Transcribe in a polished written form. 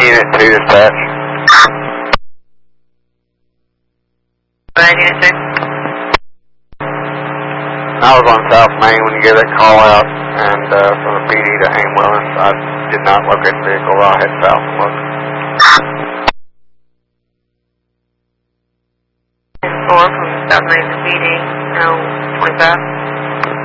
Unit 2 dispatch. Unit 2. I was on South Main when you gave that call out, and from the PD to Aim Wellness, I did not locate the vehicle. I'll head south and look. 4 from South Main to PD, no 25.